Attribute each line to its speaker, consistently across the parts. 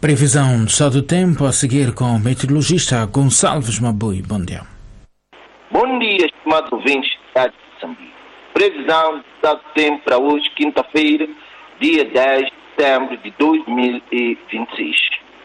Speaker 1: Previsão do estado do tempo a seguir com o meteorologista Gonçalves Mabui. Bom dia.
Speaker 2: Bom dia, estimados ouvintes da Rádio Moçambique. Previsão do estado do tempo para hoje, quinta-feira, dia 10 de setembro de 2026.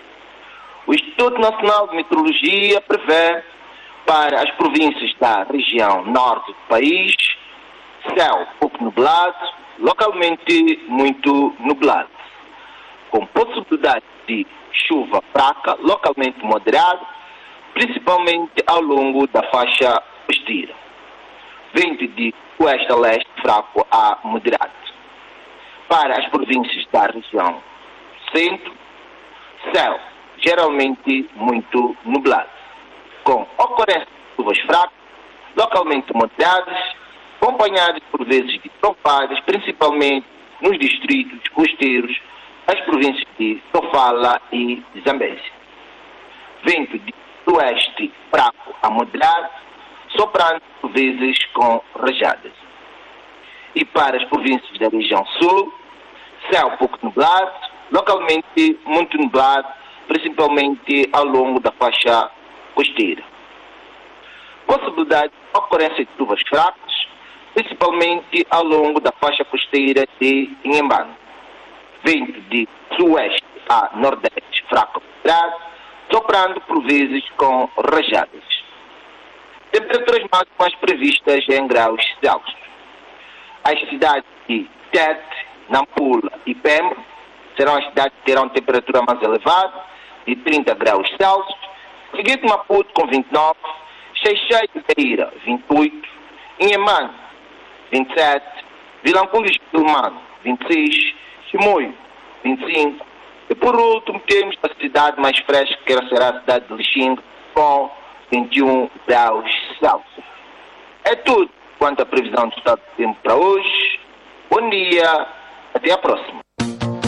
Speaker 2: O Instituto Nacional de Meteorologia prevê para as províncias da região norte do país céu pouco nublado, localmente muito nublado, com possibilidade de chuva fraca, localmente moderada, principalmente ao longo da faixa costeira. Vento de oeste a leste fraco a moderado. Para as províncias da região centro, céu geralmente muito nublado, com ocorrência de chuvas fracas, localmente moderadas, acompanhadas por vezes de trompadas, principalmente nos distritos costeiros, as províncias de Sofala e Zambésia. Vento de oeste fraco a moderado, soprando por vezes com rajadas. E para as províncias da região sul, céu pouco nublado, localmente muito nublado, principalmente ao longo da faixa costeira. Possibilidade de ocorrência de chuvas fracas, principalmente ao longo da faixa costeira de Inhambane. Vento de sueste a nordeste fraco a moderado, soprando por vezes com rajadas. Temperaturas máximas previstas em graus Celsius. As cidades de Tete, Nampula e Pemba serão as cidades que terão temperatura mais elevada, de 30 graus Celsius, seguido Maputo com 29, Xai-Xai e Beira, 28, Inhambane, 27, Vilanculos e Quilomano, 26, Chimoio, 25, e por último temos a cidade mais fresca, que será a cidade de Lixinga, com 21 graus Celsius. É tudo quanto à previsão do estado do tempo para hoje. Bom dia, até a próxima.